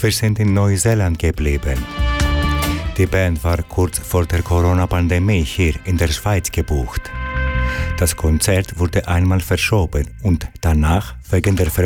Wir sind in Neuseeland geblieben. Die Band war kurz vor der Corona-Pandemie hier in der Schweiz gebucht. Das Konzert wurde einmal verschoben und danach wegen der